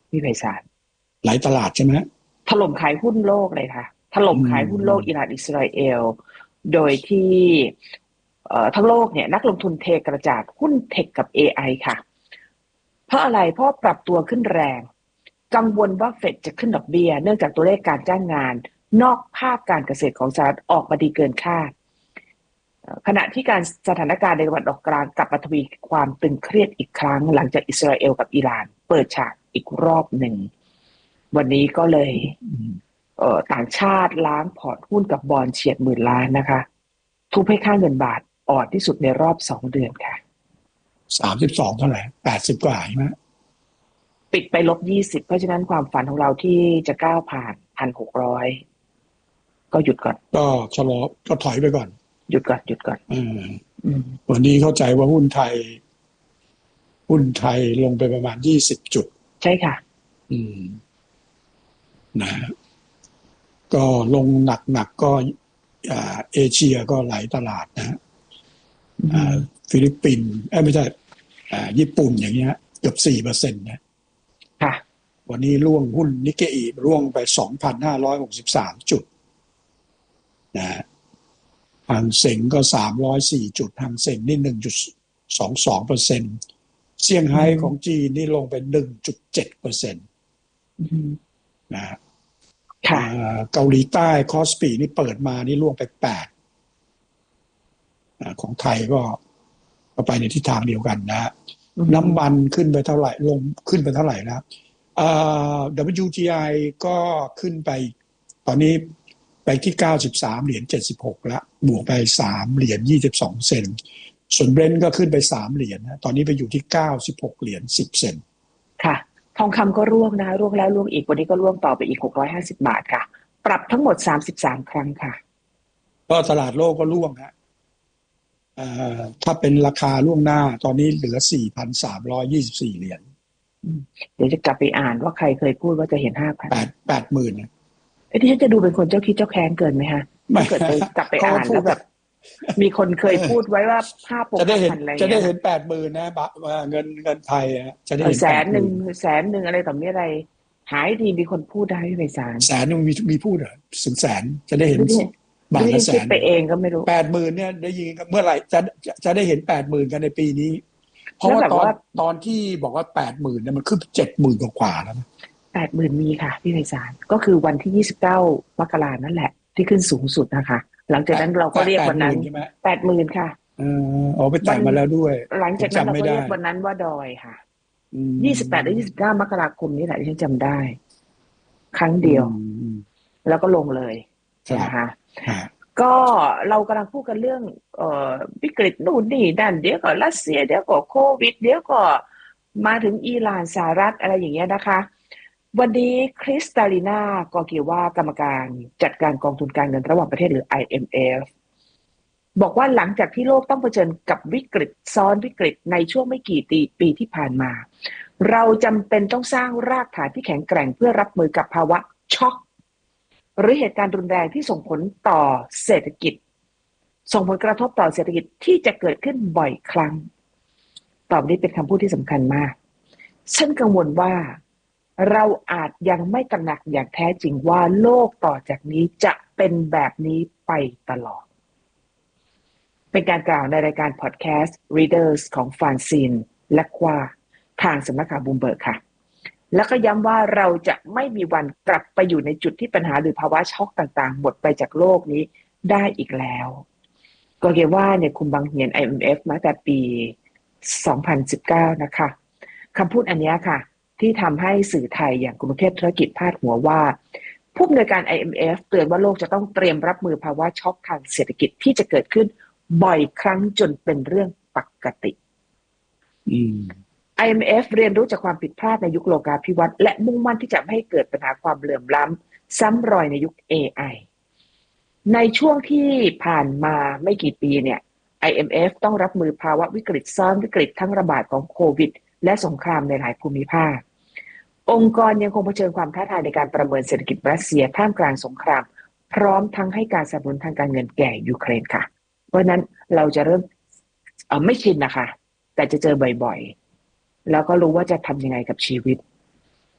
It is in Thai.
พี่ไพศาลหลายตลาดใช่ไหมถล่มขายหุ้นโลกเลยค่ะถล่มอืขายหุ้นโลกอิหมร่านอิสราเอลโดยที่ทั้งโลกเนี่ยนักลงทุนเทกระจาดหุ้นเทคกับ AI ค่ะเพราะอะไรเพราะปรับตัวขึ้นแรงกังวลว่าเฟดจะขึ้นดอกเบี้ยเนื่องจากตัวเลขการจ้างงานนอกภาคการเกษตรของสหรัฐออกมาดีเกินคาดขณะที่การสถานการณ์ในตะวันออกกลางกลับมาทวีความตึงเครียดอีกครั้งหลังจากอิสราเอลกับอิหร่านเปิดฉากอีกรอบหนึ่งวันนี้ก็เลยต่างชาติล้างพอร์ตหุ้นกับบอนด์เฉียด10,000 ล้านนะคะทุบให้ค่าเงินบาทอ่อนที่สุดในรอบ2 เดือนค่ะ 32เท่าไหร่80กว่าใช่ไหมปิดไป-20เพราะฉะนั้นความฝันของเราที่จะก้าวผ่าน1,600ก็หยุดก่อนก็ชะลอก็ถอยไปก่อนหยุดก่อนเอออืมวันนี้เข้าใจว่าหุ้นไทยลงไปประมาณ20 จุดใช่ค่ะอืมนะก็ลงหนักก็เอเชียก็หลายตลาดนะฮะอืมฟิลิปปินส์ไม่ใช่ญี่ปุ่นอย่างเงี้ยเกือบ4%นะค่ะวันนี้ร่วงหุ้นนิกเกอิร่วงไป2,563 จุดนะทางเซ็งก็304 จุดทางเซ็งนี่1.22%เซี่ยงอืไฮ้มของจีนนี่ลงไป1.7% อืมนะค่ะเกาหลีใต้คอสปีนี่เปิดมานี่ร่วงไป8ของไทยก็ไปในทิศทางเดียวกันนะอืน้ำมันมขึ้นไปเท่าไหร่ลงขึ้นไปเท่าไหร่แล้วWTI ก็ขึ้นไปตอนนี้ไปที่93.76 เหรียญแล้วบวกไป3.22 เหรียญส่วนเบรนท์ก็ขึ้นไป3 เหรียญนะตอนนี้ไปอยู่ที่96.10 เหรียญค่ะทองคำก็ร่วงนะร่วงแล้วร่วงอีกวันนี้ก็ร่วงต่อไปอีก650 บาทค่ะปรับทั้งหมด33 ครั้งค่ะก็ตลาดโลกก็ร่วงฮะถ้าเป็นราคาล่วงหน้าตอนนี้เหลือ4,324 เหรียญเดี๋ยวจะกลับไปอ่านว่าใครเคยพูดว่าจะเห็น5,000 80,000นะไอ้ที่ฉันจะดูเป็นคนเจ้าคิดเจ้าแค้นเกินไหมฮะไม่ถ้าเกิดไปกลับไปเขาอ่าก็พูดว่านแล้วแบบมีคนเคยพูดไว้ว่าห้าจะได้เห็นพันอะไรจะได้เงี้ยนะเห็น80,000นะเงินไทยจะได้เห็นแสนหนึ่งแปดหมื่น 100,000อะไรต่อมีอะไรหายดีมีคนพูดได้ไม่ไปสารแสนนึงมีพูดเหรอถึงแสนจะได้เห็นหรือที่หรือบาทละที่ฉันคิดไปแสนเหรอเองก็ไม่รู้ 80,000เนี่ยได้ยินกันเมื่อไหร่จะได้เห็น80,000กันในปีนี้เพราะว่าตอนแล้วแบบว่าตอนที่บอกว่า80,000เนี่ยมันขึ้น70,000กว่าแล้วนะ 80,000มีค่ะพี่ไพศาลก็คือวันที่29 มกรานั่นแหละที่ขึ้นสูงสุดนะคะหลังจากนั้นเราก็แตะแปดเรียกวันนั้นหมื่นใช่ไหม 80,000ค่ะเอาไปวันแตะมาแล้วด้วยหลังผมจากนั้นเราจำไม่ได้ก็เรียกวันนั้นว่าดอยค่ะอื 28และม 29 มกราคมนี่แหละที่ฉันจำได้ครั้งอืเดียวมแล้วก็ลงเลยครับนะคะฮะก็เรากำลังพูดกันเรื่องเอ่วิกฤตนู่นนี่นั่นเดี๋ยวก็รัสเซียเดี๋ยวก็โควิดเดี๋ยวก็มาถึงอิหร่านสหรัฐอะไรอย่างเงี้ยนะคะวันนี้คริสตาลีนากอกิวากรรมการจัดการกองทุนการเงินระหว่างประเทศหรือ IMF บอกว่าหลังจากที่โลกต้องเผชิญกับวิกฤตซ้อนวิกฤตในช่วงไม่กี่ปีที่ผ่านมาเราจำเป็นต้องสร้างรากฐานที่แข็งแกร่งเพื่อรับมือกับภาวะช็อกหรือเหตุการณ์รุนแรงที่ส่งผลต่อเศรษฐกิจส่งผลกระทบต่อเศรษฐกิจที่จะเกิดขึ้นบ่อยครั้งตอบนี้เป็นคำพูดที่สำคัญมากฉันกังวลว่าเราอาจยังไม่ตระหนักอย่างแท้จริงว่าโลกต่อจากนี้จะเป็นแบบนี้ไปตลอด เป็นการกล่าวในรายการพอดแคสต์ Readers ของฟานซินและควาทางสำนักข่าวบูมเบิร์กค่ะแล้วก็ย้ำว่าเราจะไม่มีวันกลับไปอยู่ในจุดที่ปัญหาหรือภาวะช็อกต่างๆหมดไปจากโลกนี้ได้อีกแล้วก็เกว่าเนี่ยคุมบังเหียน IMF มาแต่ปี 2019 นะคะคำพูดอันนี้ค่ะที่ทำให้สื่อไทยอย่างกรุงเทพธุรกิจพาดหัวว่าผู้อำนวยการ IMF เตือนว่าโลกจะต้องเตรียมรับมือภาวะช็อกทางเศรษฐกิจที่จะเกิดขึ้นบ่อยครั้งจนเป็นเรื่องปกติอืม IMF เรียนรู้จากความผิดพลาดในยุคโลกาภิวัตน์และมุ่งมั่นที่จะไม่ให้เกิดปัญหาความเหลื่อมล้ำซ้ำรอยในยุค AI ในช่วงที่ผ่านมาไม่กี่ปีเนี่ย IMF ต้องรับมือภาวะวิกฤตซ้อนวิกฤตทั้งระบาดของโควิดและสงครามในหลายภูมิภาคองค์กรยังคงเผชิญความท้าทายในการประเมินเศรษฐกิจรัสเซียท่ามกลางสงครามพร้อมทั้งให้การสนับสนุนทางการเงินแก่ยูเครนค่ะเพราะนั้นเราจะเริ่มไม่ชินนะคะแต่จะเจอบ่อยๆแล้วก็รู้ว่าจะทำยังไงกับชีวิต